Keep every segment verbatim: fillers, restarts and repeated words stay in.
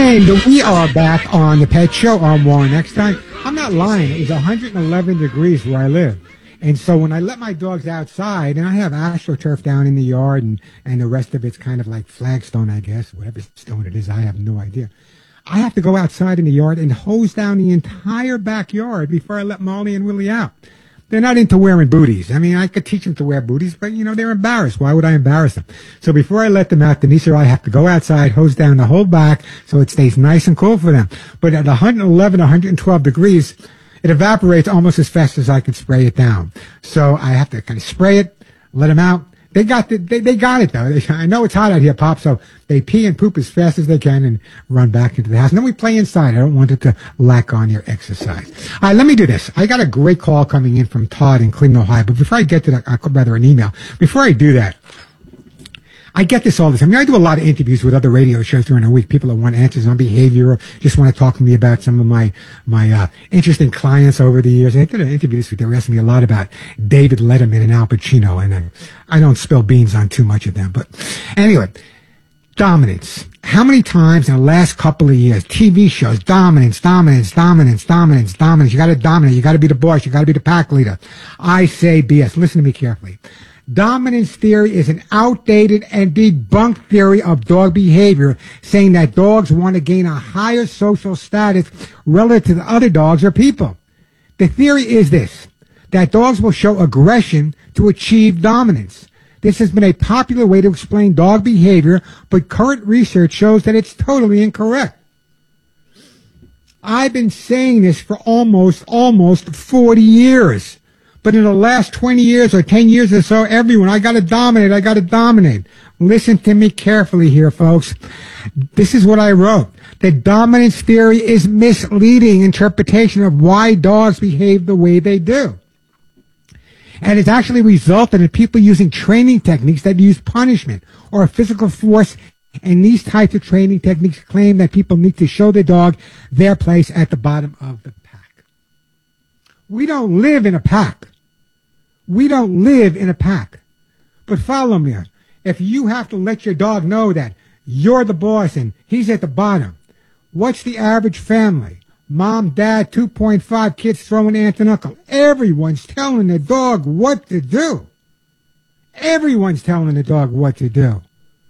And we are back on the Pet Show on Warren Eckstein. I'm not lying. It was one hundred eleven degrees where I live. And so when I let my dogs outside, and I have AstroTurf down in the yard, and, and the rest of it's kind of like flagstone, I guess, whatever stone it is, I have no idea. I have to go outside in the yard and hose down the entire backyard before I let Molly and Willie out. They're not into wearing booties. I mean, I could teach them to wear booties, but, you know, they're embarrassed. Why would I embarrass them? So before I let them out, Denise or I have to go outside, hose down the whole back so it stays nice and cool for them. But at one hundred eleven, one hundred twelve degrees, it evaporates almost as fast as I can spray it down. So I have to kind of spray it, let them out. They got the, they, they got it though. They, I know it's hot out here, Pop, so they pee and poop as fast as they can and run back into the house. And then we play inside. I don't want it to lack on your exercise. All right, let me do this. I got a great call coming in from Todd in Cleveland, Ohio. But before I get to that, I'll rather an email. Before I do that, I get this all the time. I mean, I do a lot of interviews with other radio shows during the week. People that want answers on behavior or just want to talk to me about some of my my uh, interesting clients over the years. I did an interview this week. They were asking me a lot about David Letterman and Al Pacino, and I, I don't spill beans on too much of them. But anyway, dominance. How many times in the last couple of years, T V shows, dominance, dominance, dominance, dominance, dominance. You got to dominate. You got to be the boss. You got to be the pack leader. I say B S. Listen to me carefully. Dominance theory is an outdated and debunked theory of dog behavior, saying that dogs want to gain a higher social status relative to other dogs or people. The theory is this, that dogs will show aggression to achieve dominance. This has been a popular way to explain dog behavior, but current research shows that it's totally incorrect. I've been saying this for almost, almost forty years. But in the last twenty years or ten years or so, everyone, I got to dominate, I got to dominate. Listen to me carefully here, folks. This is what I wrote. The dominance theory is misleading interpretation of why dogs behave the way they do. And it's actually resulted in people using training techniques that use punishment or physical force. And these types of training techniques claim that people need to show the dog their place at the bottom of the pack. We don't live in a pack. We don't live in a pack. But follow me. If you have to let your dog know that you're the boss and he's at the bottom, what's the average family? Mom, dad, two point five kids throwing aunt and uncle. Everyone's telling the dog what to do. Everyone's telling the dog what to do.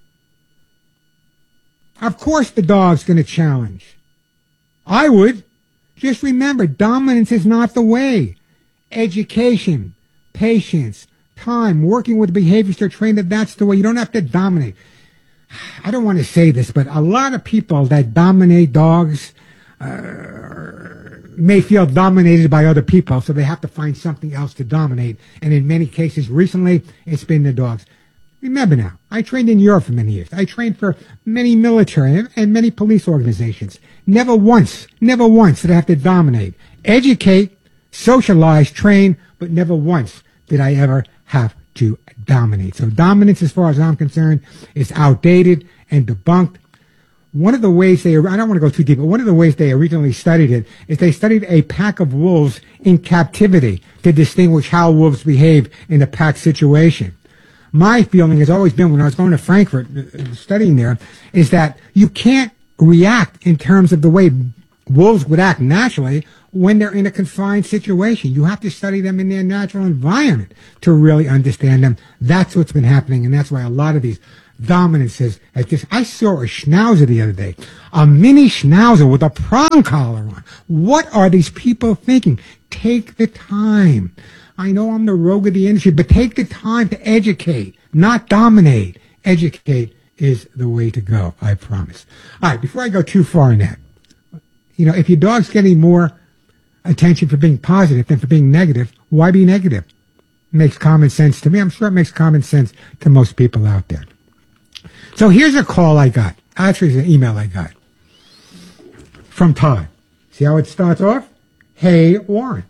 Of course the dog's going to challenge. I would. Just remember, dominance is not the way. Education, patience, time, working with behaviors to train that that's the way. You don't have to dominate. I don't want to say this, but a lot of people that dominate dogs uh, may feel dominated by other people, so they have to find something else to dominate. And in many cases, recently, it's been the dogs. Remember now, I trained in Europe for many years. I trained for many military and many police organizations. Never once, never once did I have to dominate. Educate, socialize, train, but never once did I ever have to dominate. So dominance, as far as I'm concerned, is outdated and debunked. One of the ways they, I don't want to go too deep, but one of the ways they originally studied it is they studied a pack of wolves in captivity to distinguish how wolves behave in a pack situation. My feeling has always been, when I was going to Frankfurt uh, studying there, is that you can't react in terms of the way wolves would act naturally when they're in a confined situation. You have to study them in their natural environment to really understand them. That's what's been happening, and that's why a lot of these dominances, as just, I saw a schnauzer the other day, a mini schnauzer with a prong collar on. What are these people thinking? Take the time. I know I'm the rogue of the industry, but take the time to educate, not dominate. Educate is the way to go, I promise. All right, before I go too far in that, you know, if your dog's getting more attention for being positive than for being negative, why be negative? It makes common sense to me. I'm sure it makes common sense to most people out there. So here's a call I got. Actually, it's an email I got from Todd. See how it starts off? Hey, Warren.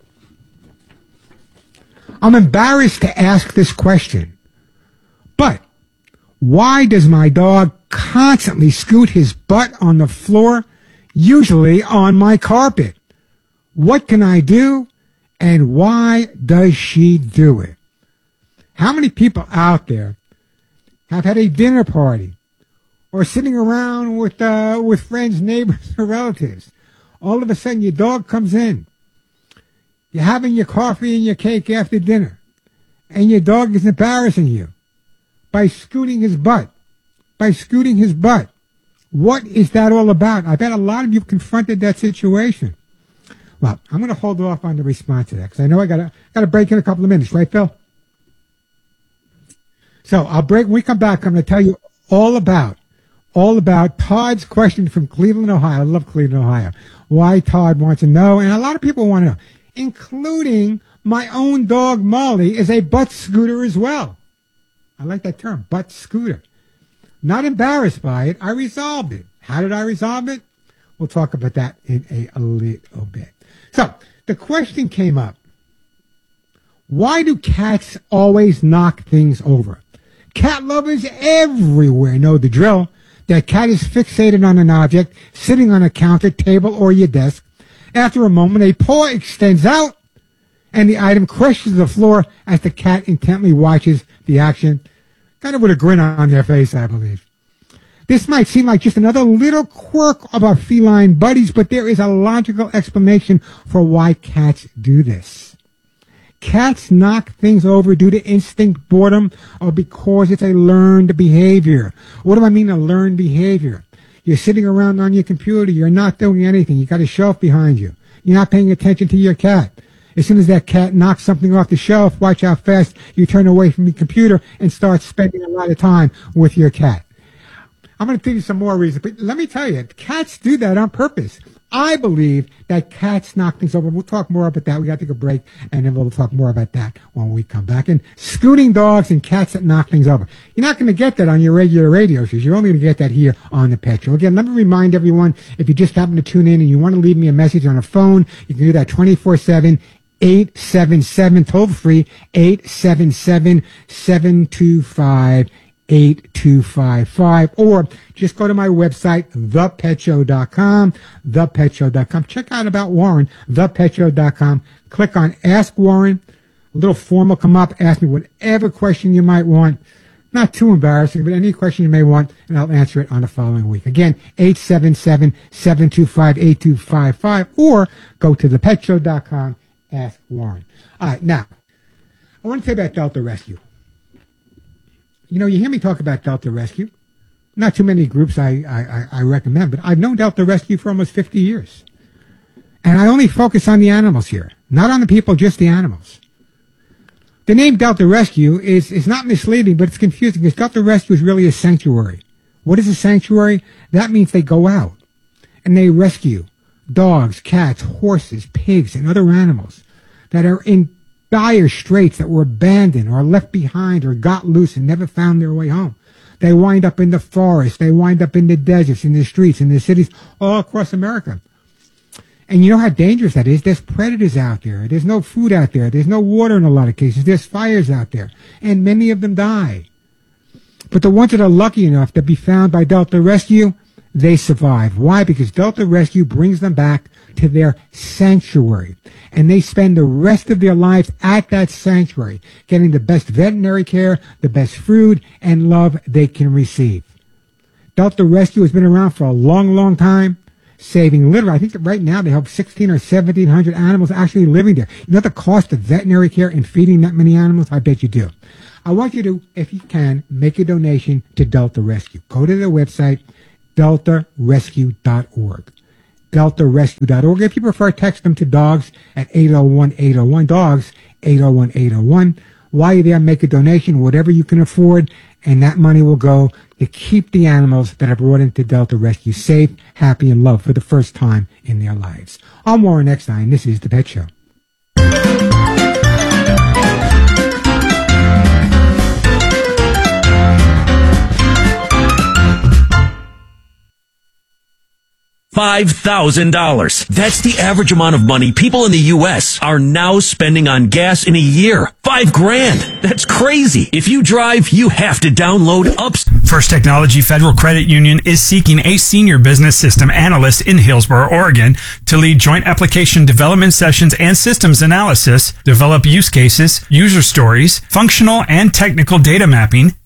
I'm embarrassed to ask this question, but why does my dog constantly scoot his butt on the floor, usually on my carpet? What can I do, and why does she do it? How many people out there have had a dinner party or sitting around with uh, with friends, neighbors, or relatives. All of a sudden, your dog comes in. You're having your coffee and your cake after dinner, and your dog is embarrassing you by scooting his butt, by scooting his butt. What is that all about? I bet a lot of you have confronted that situation. Well, I'm going to hold off on the response to that because I know I got to got to break in a couple of minutes, right, Phil? So I'll break. When we come back, I'm going to tell you all about, all about Todd's question from Cleveland, Ohio. I love Cleveland, Ohio. Why Todd wants to know, and a lot of people want to know, including my own dog, Molly, is a butt scooter as well. I like that term, butt scooter. Not embarrassed by it. I resolved it. How did I resolve it? We'll talk about that in a, a little bit. So the question came up. Why do cats always knock things over? Cat lovers everywhere know the drill. That cat is fixated on an object sitting on a counter, table, or your desk. After a moment, a paw extends out, and the item crashes to the floor as the cat intently watches the action, kind of with a grin on their face, I believe. This might seem like just another little quirk of our feline buddies, but there is a logical explanation for why cats do this. Cats knock things over due to instinct, boredom, or because it's a learned behavior. What do I mean, a learned behavior? You're sitting around on your computer. You're not doing anything. You got a shelf behind you. You're not paying attention to your cat. As soon as that cat knocks something off the shelf, watch how fast you turn away from your computer and start spending a lot of time with your cat. I'm going to give you some more reasons, but let me tell you, cats do that on purpose. I believe that cats knock things over. We'll talk more about that. We got to take a break, and then we'll talk more about that when we come back. And scooting dogs and cats that knock things over. You're not going to get that on your regular radio shows. You're only going to get that here on the Pet Show. Again, let me remind everyone, if you just happen to tune in and you want to leave me a message on a phone, you can do that twenty-four seven, eight seven seven, toll free, eight seven seven, seven two five, eight two five five, or just go to my website, the pet show dot com, the pet show dot com. Check out about Warren, the pet show dot com. Click on Ask Warren. A little form will come up. Ask me whatever question you might want. Not too embarrassing, but any question you may want, and I'll answer it on the following week. Again, eight seven seven, seven two five, eight two five five, or go to the pet show dot com, Ask Warren. All right, now, I want to tell you about Delta Rescue. You know, you hear me talk about Delta Rescue. Not too many groups I, I, I recommend, but I've known Delta Rescue for almost fifty years. And I only focus on the animals here. Not on the people, just the animals. The name Delta Rescue is, is not misleading, but it's confusing because Delta Rescue is really a sanctuary. What is a sanctuary? That means they go out and they rescue dogs, cats, horses, pigs, and other animals that are in dire straits, that were abandoned or left behind or got loose and never found their way home. They wind up in the forest. They wind up in the deserts, in the streets, in the cities all across America. And you know how dangerous that is? There's predators out there. There's no food out there. There's no water in a lot of cases. There's fires out there. And many of them die. But the ones that are lucky enough to be found by Delta Rescue, they survive. Why? Because Delta Rescue brings them back to their sanctuary. And they spend the rest of their lives at that sanctuary, getting the best veterinary care, the best food, and love they can receive. Delta Rescue has been around for a long, long time, saving literally, I think that right now they have sixteen or seventeen hundred animals actually living there. You know the cost of veterinary care and feeding that many animals? I bet you do. I want you to, if you can, make a donation to Delta Rescue. Go to their website, delta rescue dot org. delta rescue dot org. If you prefer, text them to dogs at eight oh one, eight oh one, dogs, eight oh one, eight oh one. While you're there, make a donation, whatever you can afford, and that money will go to keep the animals that are brought into Delta Rescue safe, happy, and loved for the first time in their lives. I'm Warren Eckstein. This is The Pet Show. five thousand dollars. That's the average amount of money people in the U S are now spending on gas in a year. Five grand. That's crazy. If you drive, you have to download Ups. First Technology Federal Credit Union is seeking a senior business system analyst in Hillsboro, Oregon, to lead joint application development sessions and systems analysis, develop use cases, user stories, functional and technical data mapping,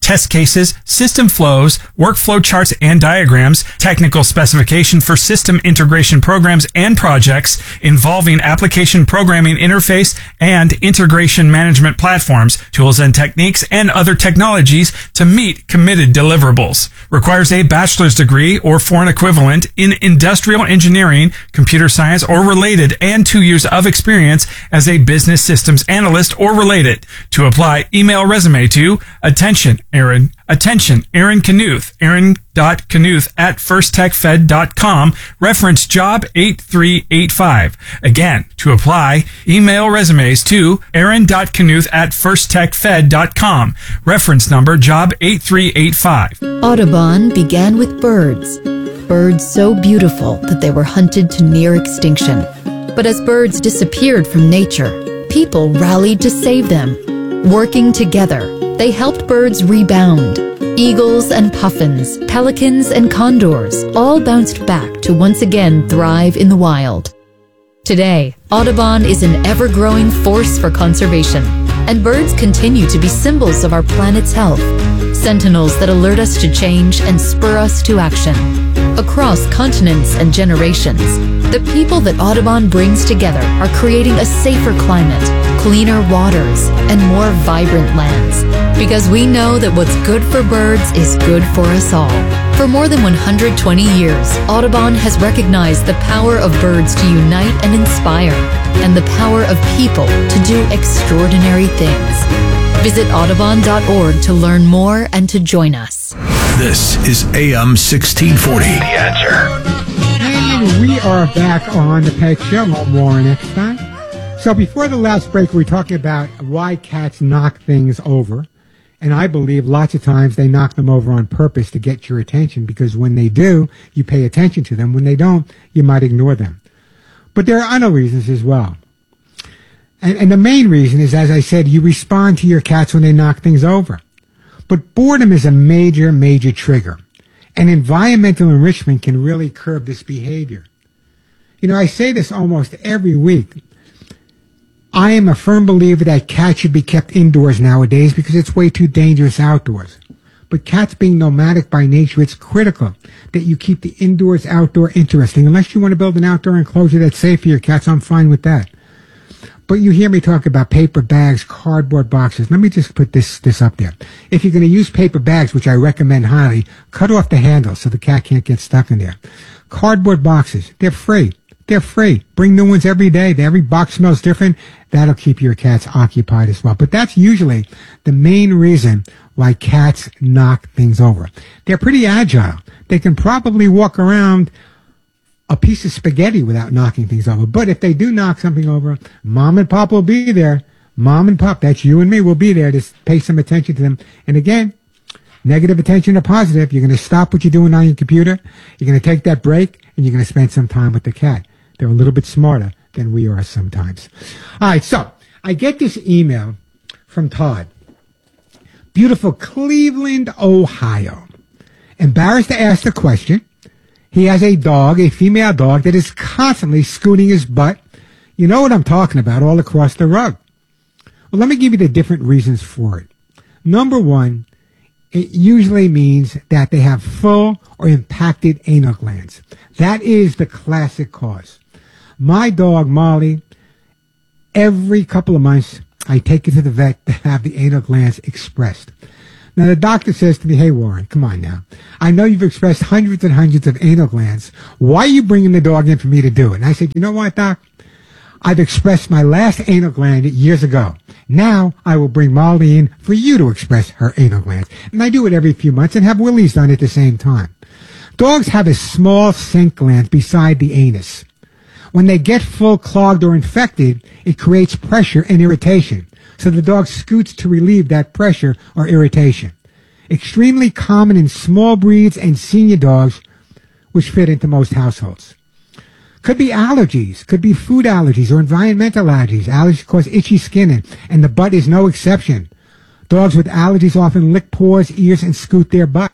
test cases, system flows, workflow charts and diagrams, technical specification for system integration programs and projects involving application programming interface and integration management platforms, tools and techniques, and other technologies to meet committed deliverables. Requires a bachelor's degree or foreign equivalent in industrial engineering, computer science, or related, and two years of experience as a business systems analyst or related. To apply, email resume to attention, Aaron, attention, Aaron Knuth, Aaron.Knuth at first tech fed dot com, reference job eight three eight five. Again, to apply, email resumes to Aaron.Knuth at first tech fed dot com, reference number job eight three eight five. Audubon began with birds. Birds so beautiful that they were hunted to near extinction. But as birds disappeared from nature, people rallied to save them. Working together, they helped birds rebound. Eagles and puffins, pelicans and condors all bounced back to once again thrive in the wild. Today, Audubon is an ever-growing force for conservation, and birds continue to be symbols of our planet's health, sentinels that alert us to change and spur us to action. Across continents and generations, the people that Audubon brings together are creating a safer climate, cleaner waters, and more vibrant lands. Because we know that what's good for birds is good for us all. For more than one hundred twenty years, Audubon has recognized the power of birds to unite and inspire, and the power of people to do extraordinary things. Visit audubon dot org to learn more and to join us. This is A M sixteen forty. The Answer. And we are back on the Pet Show. More next time. So before the last break, we were talking about why cats knock things over. And I believe lots of times they knock them over on purpose to get your attention, because when they do, you pay attention to them. When they don't, you might ignore them. But there are other reasons as well. And, and the main reason is, as I said, you respond to your cats when they knock things over. But boredom is a major, major trigger. And environmental enrichment can really curb this behavior. You know, I say this almost every week. I am a firm believer that cats should be kept indoors nowadays because it's way too dangerous outdoors. But cats being nomadic by nature, it's critical that you keep the indoors, outdoor interesting. Unless you want to build an outdoor enclosure that's safe for your cats, I'm fine with that. But you hear me talk about paper bags, cardboard boxes. Let me just put this, this up there. If you're going to use paper bags, which I recommend highly, cut off the handle so the cat can't get stuck in there. Cardboard boxes, they're free. They're free. Bring new ones every day. Every box smells different. That'll keep your cats occupied as well. But that's usually the main reason why cats knock things over. They're pretty agile. They can probably walk around a piece of spaghetti without knocking things over. But if they do knock something over, Mom and Pop will be there. Mom and Pop, that's you and me, will be there to pay some attention to them. And again, negative attention to positive. You're going to stop what you're doing on your computer. You're going to take that break, and you're going to spend some time with the cat. They're a little bit smarter than we are sometimes. All right, so I get this email from Todd. Beautiful Cleveland, Ohio. Embarrassed to ask the question. He has a dog, a female dog, that is constantly scooting his butt. You know what I'm talking about, all across the rug. Well, let me give you the different reasons for it. Number one, it usually means that they have full or impacted anal glands. That is the classic cause. My dog, Molly, every couple of months, I take her to the vet to have the anal glands expressed. Now, the doctor says to me, hey, Warren, come on now. I know you've expressed hundreds and hundreds of anal glands. Why are you bringing the dog in for me to do it? And I said, you know what, Doc? I've expressed my last anal gland years ago. Now I will bring Molly in for you to express her anal glands. And I do it every few months and have Willie's done at the same time. Dogs have a small scent gland beside the anus. When they get full, clogged, or infected, it creates pressure and irritation. So the dog scoots to relieve that pressure or irritation. Extremely common in small breeds and senior dogs, which fit into most households. Could be allergies, could be food allergies or environmental allergies. Allergies cause itchy skin, and, and the butt is no exception. Dogs with allergies often lick paws, ears, and scoot their butt.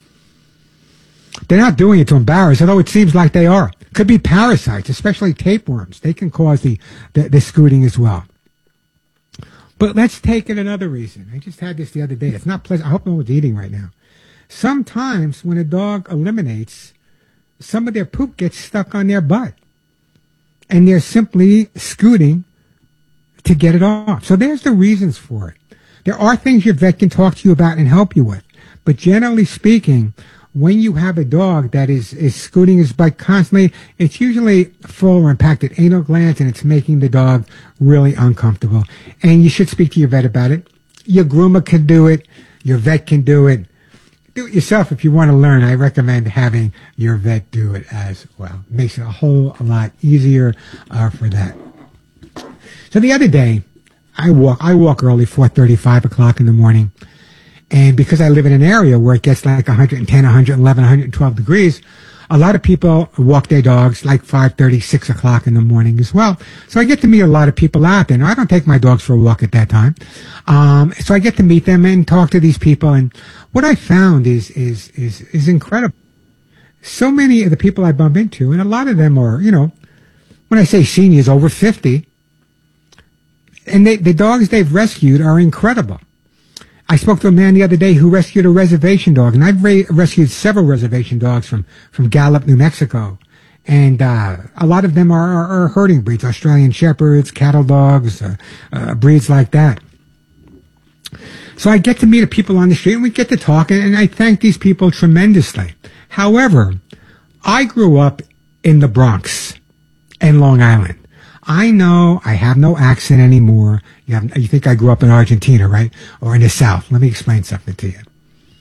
They're not doing it to embarrass, although it seems like they are. Could be parasites, especially tapeworms. They can cause the, the, the scooting as well. But let's take it another reason. I just had this the other day. It's not pleasant. I hope no one's eating right now. Sometimes when a dog eliminates, some of their poop gets stuck on their butt. And they're simply scooting to get it off. So there's the reasons for it. There are things your vet can talk to you about and help you with. But generally speaking, when you have a dog that is, is scooting his butt constantly, it's usually full or impacted anal glands, and it's making the dog really uncomfortable. And you should speak to your vet about it. Your groomer can do it. Your vet can do it. Do it yourself if you want to learn. I recommend having your vet do it as well. It makes it a whole lot easier uh, for that. So the other day, I walk, I walk early, four thirty, five o'clock in the morning. And because I live in an area where it gets like one hundred ten, one hundred eleven, one hundred twelve degrees, a lot of people walk their dogs like five thirty, six o'clock in the morning as well. So I get to meet a lot of people out there. Now, I don't take my dogs for a walk at that time. Um, so I get to meet them and talk to these people. And what I found is, is, is, is incredible. So many of the people I bump into, and a lot of them are, you know, when I say seniors, over fifty, and they, the dogs they've rescued are incredible. I spoke to a man the other day who rescued a reservation dog, and I've re- rescued several reservation dogs from, from Gallup, New Mexico. And uh, a lot of them are, are, are herding breeds, Australian Shepherds, cattle dogs, uh, uh, breeds like that. So I get to meet people on the street, and we get to talk, and, and I thank these people tremendously. However, I grew up in the Bronx and Long Island. I know I have no accent anymore. You, have, you think I grew up in Argentina, right? Or in the South. Let me explain something to you.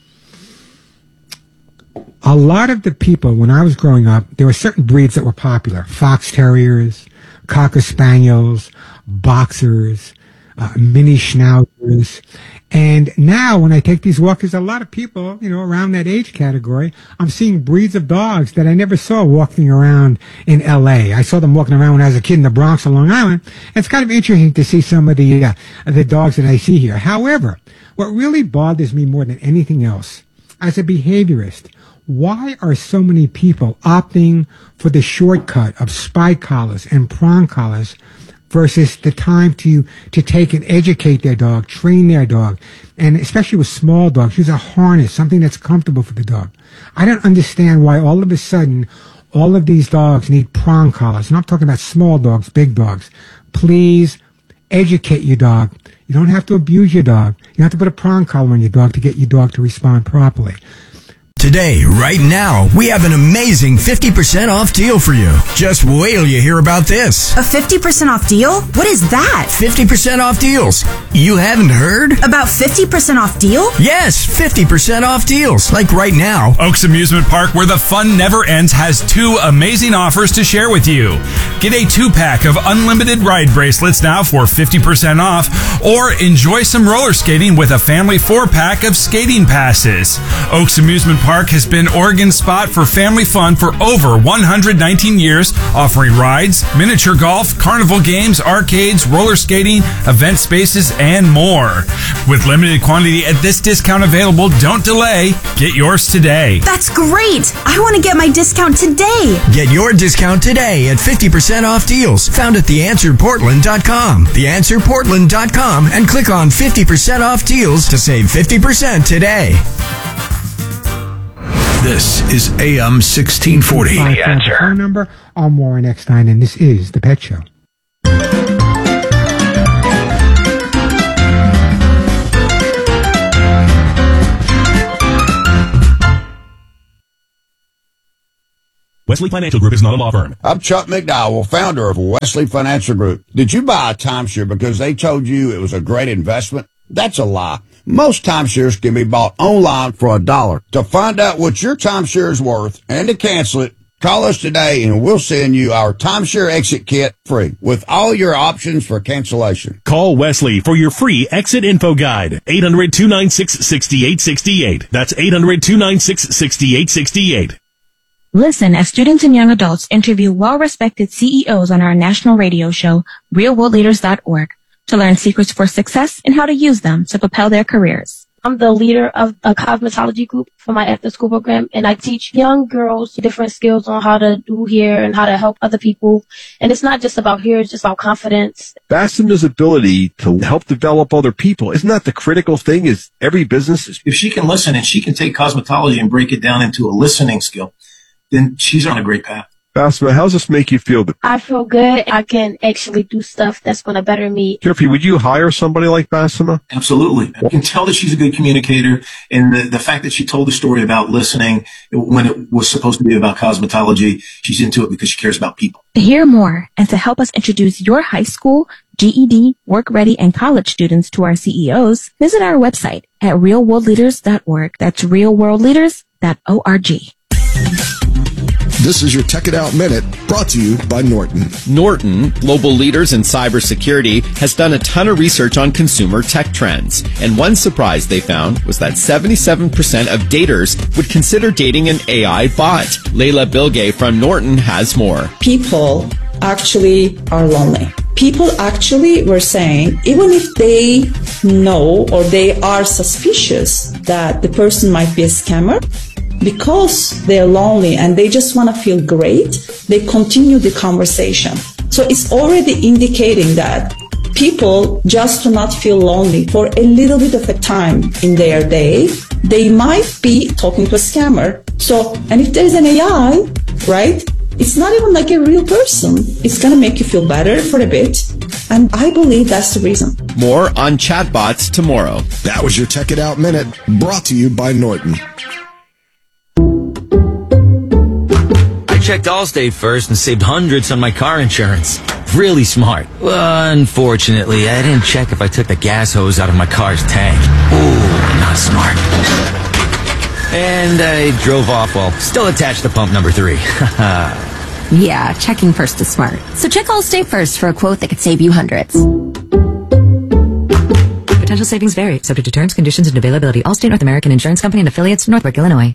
A lot of the people, when I was growing up, there were certain breeds that were popular. Fox Terriers, Cocker Spaniels, Boxers, uh, Mini Schnauzers. And now when I take these walks, there's a lot of people, you know, around that age category. I'm seeing breeds of dogs that I never saw walking around in L A. I saw them walking around when I was a kid in the Bronx or Long Island. And it's kind of interesting to see some of the, uh, the dogs that I see here. However, what really bothers me more than anything else, as a behaviorist, why are so many people opting for the shortcut of spike collars and prong collars versus the time to, to take and educate their dog, train their dog, and especially with small dogs, use a harness, something that's comfortable for the dog. I don't understand why all of a sudden all of these dogs need prong collars. And I'm talking about small dogs, big dogs. Please educate your dog. You don't have to abuse your dog. You don't have to put a prong collar on your dog to get your dog to respond properly. Today, right now, we have an amazing fifty percent off deal for you. Just wait till you hear about this. A fifty percent off deal? What is that? fifty percent off deals. You haven't heard? About fifty percent off deal? Yes, fifty percent off deals. Like right now. Oaks Amusement Park, where the fun never ends, has two amazing offers to share with you. Get a two-pack of unlimited ride bracelets now for fifty percent off, or enjoy some roller skating with a family four-pack of skating passes. Oaks Amusement Park has been Oregon's spot for family fun for over one hundred nineteen years, offering rides, miniature golf, carnival games, arcades, roller skating, event spaces, and more. With limited quantity at this discount available, don't delay. Get yours today. That's great! I want to get my discount today. Get your discount today at fifty percent off deals found at the answer portland dot com. the answer portland dot com and click on fifty percent off deals to save fifty percent today. This is A M sixteen forty. The Answer. Phone number. I'm Warren Eckstein, and this is The Pet Show. Wesley Financial Group is not a law firm. I'm Chuck McDowell, founder of Wesley Financial Group. Did you buy a timeshare because they told you it was a great investment? That's a lie. Most timeshares can be bought online for a dollar. To find out what your timeshare is worth and to cancel it, call us today and we'll send you our timeshare exit kit free with all your options for cancellation. Call Wesley for your free exit info guide. eight hundred, two nine six, six eight six eight. That's eight hundred, two nine six, six eight six eight. Listen as students and young adults interview well-respected C E Os on our national radio show, real world leaders dot org, to learn secrets for success and how to use them to propel their careers. I'm the leader of a cosmetology group for my after-school program, and I teach young girls different skills on how to do hair and how to help other people. And it's not just about hair, it's just about confidence. Bassema's ability to help develop other people, isn't that the critical thing? Is every business is... If she can listen and she can take cosmetology and break it down into a listening skill, then she's on a great path. Bassema, how does this make you feel? I feel good. I can actually do stuff that's going to better me. Jeffrey, would you hire somebody like Bassema? Absolutely. I can tell that she's a good communicator, and the, the fact that she told the story about listening when it was supposed to be about cosmetology, she's into it because she cares about people. To hear more and to help us introduce your high school, G E D, work ready, and college students to our C E Os, visit our website at real world leaders dot org. That's real world leaders dot org. This is your Tech It Out Minute, brought to you by Norton. Norton, global leaders in cybersecurity, has done a ton of research on consumer tech trends. And one surprise they found was that seventy-seven percent of daters would consider dating an A I bot. Layla Bilgay from Norton has more. People actually are lonely. People actually were saying, even if they know or they are suspicious that the person might be a scammer, because they're lonely and they just want to feel great, they continue the conversation. So it's already indicating that people just do not feel lonely for a little bit of a time in their day. They might be talking to a scammer. So, and if there's an A I, right, it's not even like a real person. It's going to make you feel better for a bit. And I believe that's the reason. More on chatbots tomorrow. That was your Tech It Out Minute, brought to you by Norton. I checked Allstate first and saved hundreds on my car insurance. Really smart. Well, unfortunately, I didn't check if I took the gas hose out of my car's tank. Ooh, not smart. And I drove off while still attached to pump number three. Yeah, checking first is smart. So check Allstate first for a quote that could save you hundreds. Potential savings vary, subject to terms, conditions, and availability. Allstate North American Insurance Company and affiliates, Northbrook, Illinois.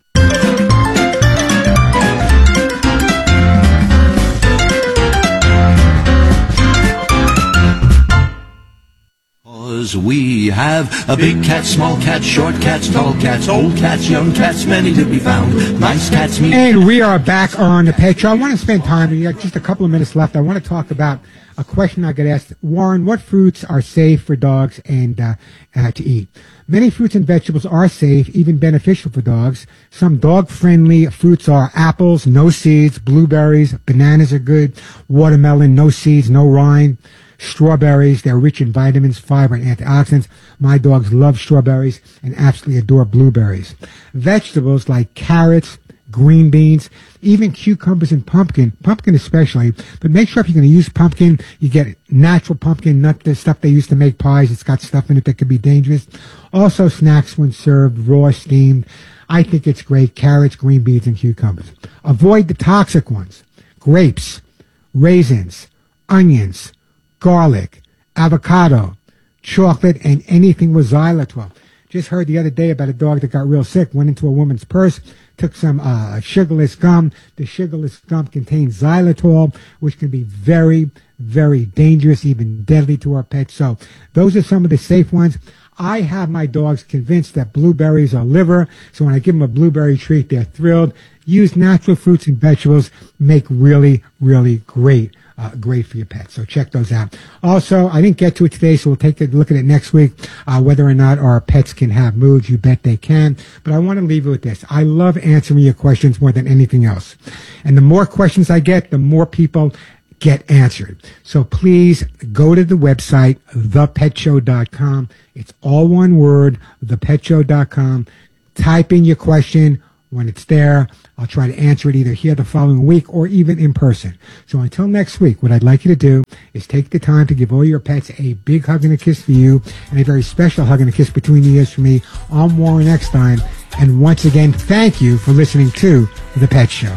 We have a big cat, small cat, short cats, tall cats, old cats, young cats, many to be found. Nice cats, me. And we are back on the Pet Show. I want to spend time, we got just a couple of minutes left. I want to talk about a question I got asked. Warren, what fruits are safe for dogs and uh, uh, to eat? Many fruits and vegetables are safe, even beneficial for dogs. Some dog-friendly fruits are apples, no seeds, blueberries, bananas are good, watermelon, no seeds, no rind. Strawberries, they're rich in vitamins, fiber, and antioxidants. My dogs love strawberries and absolutely adore blueberries. Vegetables like carrots, green beans, even cucumbers and pumpkin, pumpkin especially. But make sure if you're going to use pumpkin, you get natural pumpkin, not the stuff they used to make pies. It's got stuff in it that could be dangerous. Also snacks when served, raw, steamed. I think it's great. Carrots, green beans, and cucumbers. Avoid the toxic ones. Grapes, raisins, onions, garlic, avocado, chocolate, and anything with xylitol. Just heard the other day about a dog that got real sick, went into a woman's purse, took some uh, sugarless gum. The sugarless gum contains xylitol, which can be very, very dangerous, even deadly to our pets. So those are some of the safe ones. I have my dogs convinced that blueberries are liver, so when I give them a blueberry treat, they're thrilled. Use natural fruits and vegetables, make really, really great. Uh, great for your pets. So check those out. Also, I didn't get to it today, so we'll take a look at it next week, uh, whether or not our pets can have moods. You bet they can. But I want to leave you with this. I love answering your questions more than anything else. And the more questions I get, the more people get answered. So please go to the website, the pet show dot com. It's all one word, the pet show dot com. Type in your question. When it's there, I'll try to answer it either here the following week or even in person. So until next week, what I'd like you to do is take the time to give all your pets a big hug and a kiss for you, and a very special hug and a kiss between the ears for me. I'm Warren Eckstein, and once again, thank you for listening to The Pet Show.